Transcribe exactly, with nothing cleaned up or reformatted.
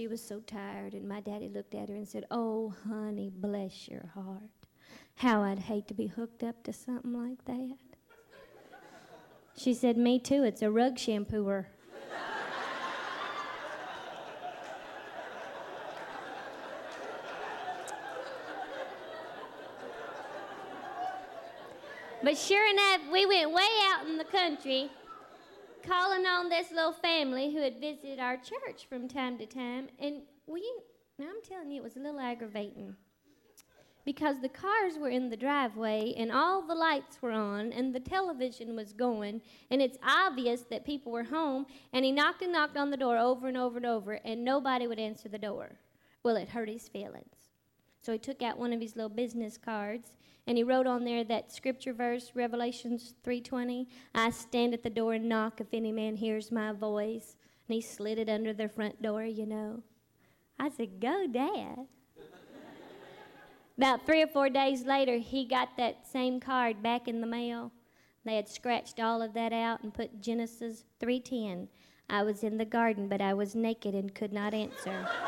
she was so tired, and my daddy looked at her and said, "Oh, honey, bless your heart. How I'd hate to be hooked up to something like that." She said, "Me too, it's a rug shampooer." But sure enough, we went way out in the country, calling on this little family who had visited our church from time to time. And we, now I'm telling you, it was a little aggravating. Because the cars were in the driveway, and all the lights were on, and the television was going, and it's obvious that people were home, and he knocked and knocked on the door over and over and over, and nobody would answer the door. Well, it hurt his feelings. So he took out one of his little business cards, and he wrote on there that scripture verse, Revelations three twenty, "I stand at the door and knock if any man hears my voice." And he slid it under their front door, you know. I said, "Go, Dad." About three or four days later, he got that same card back in the mail. They had scratched all of that out and put Genesis three ten. "I was in the garden, but I was naked and could not answer."